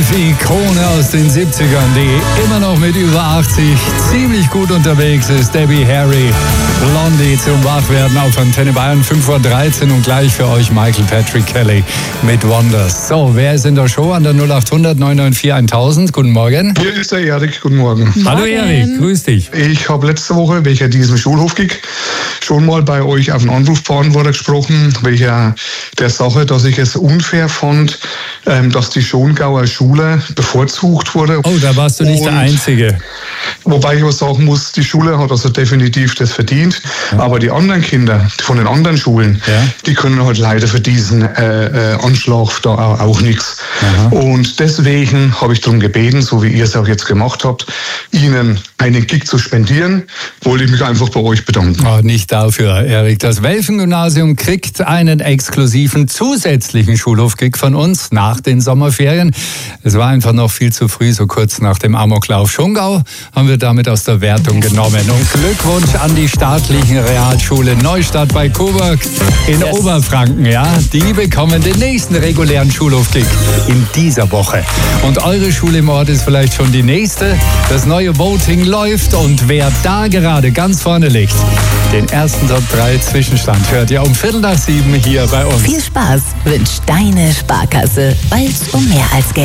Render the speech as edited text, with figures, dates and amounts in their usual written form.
Golf-Ikone aus den 70ern, die immer noch mit über 80 ziemlich gut unterwegs ist. Debbie Harry, Blondie zum Wachwerden auf Antenne Bayern 5:13 Uhr und gleich für euch Michael Patrick Kelly mit Wonders. So, wer ist in der Show an der 0800 994 1000? Guten Morgen. Hier ist der Erik, guten Morgen. Hallo Erik, grüß dich. Ich habe letzte Woche wegen diesem Schulhofgig schon mal bei euch auf den Anrufbeantworter gesprochen, wegen der Sache, dass ich es unfair fand, dass die Schongauer Schule bevorzugt wurde. Oh, da warst du nicht der Einzige. Wobei ich auch sagen muss, die Schule hat also definitiv das verdient, aber die anderen Kinder von den anderen Schulen, die können halt leider für diesen Anschlag da auch nichts. Und deswegen habe ich darum gebeten, so wie ihr es auch jetzt gemacht habt, Ihnen einen Gig zu spendieren, wollte ich mich einfach bei euch bedanken. Oh, nicht dafür, Erik. Das Welfen-Gymnasium kriegt einen exklusiven zusätzlichen Schulhofgig von uns nach den Sommerferien. Es war einfach noch viel zu früh, so kurz nach dem Amoklauf Schongau haben wir damit aus der Wertung genommen. Und Glückwunsch an die staatlichen Realschule Neustadt bei Coburg in Oberfranken. Ja, die bekommen den nächsten regulären Schulhofgig in dieser Woche. Und eure Schule im Ort ist vielleicht schon die nächste. Das neue Voting läuft und wer da gerade ganz vorne liegt, den ersten Top 3 Zwischenstand hört ihr um 6:15 hier bei uns. Viel Spaß wünscht deine Sparkasse, weil es um mehr als Geld